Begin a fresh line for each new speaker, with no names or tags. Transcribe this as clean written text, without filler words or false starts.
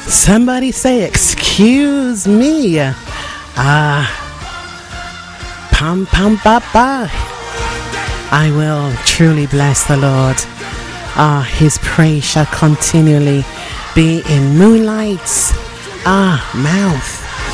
Somebody say, excuse me. Pam pam ba ba. I will truly bless the Lord. His praise shall continually be in Moonlight's mouth.